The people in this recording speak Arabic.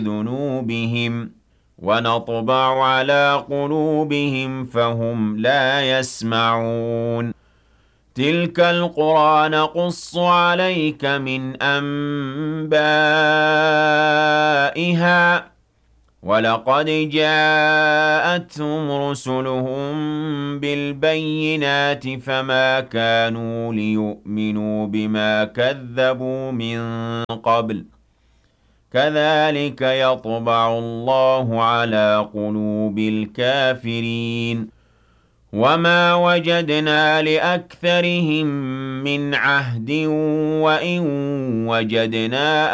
ذنوبهم ونطبع على قلوبهم فهم لا يسمعون تلك القرى نقص عليك من أنبائها ولقد جاءتهم رسلهم بالبينات فما كانوا ليؤمنوا بما كذبوا من قبل كذلك يطبع الله على قلوب الكافرين وما وجدنا لأكثرهم من عهد وإن وجدنا